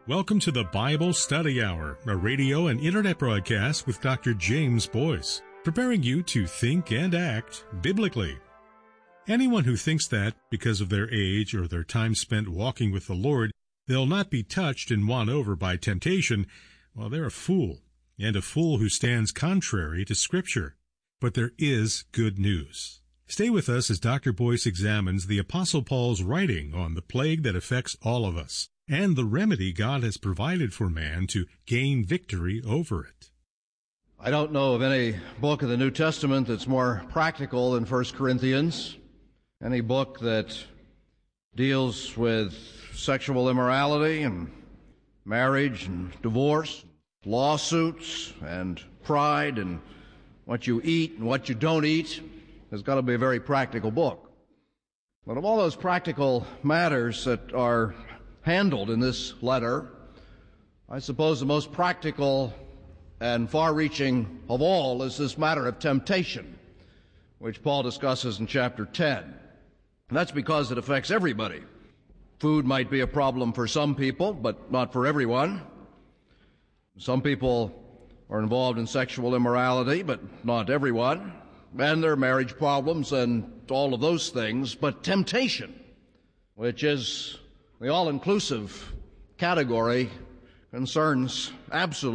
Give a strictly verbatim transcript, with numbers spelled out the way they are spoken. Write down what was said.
Welcome to the Bible Study Hour, a radio and internet broadcast with Doctor James Boyce, preparing you to think and act biblically. Anyone who thinks that, because of their age or their time spent walking with the Lord, they'll not be touched and won over by temptation, well, they're a fool, and a fool who stands contrary to Scripture. But there is good news. Stay with us as Doctor Boyce examines the Apostle Paul's writing on the plague that affects all of us, and the remedy God has provided for man to gain victory over it. I don't know of any book of the New Testament that's more practical than First Corinthians, any book that deals with sexual immorality and marriage and divorce, lawsuits and pride and what you eat and what you don't eat has got to be a very practical book. But of all those practical matters that are handled in this letter, I suppose the most practical and far-reaching of all is this matter of temptation, which Paul discusses in chapter ten. And that's because it affects everybody. Food might be a problem for some people, but not for everyone. Some people are involved in sexual immorality, but not everyone. And there are marriage problems and all of those things. But temptation, which is the all-inclusive category, concerns absolutely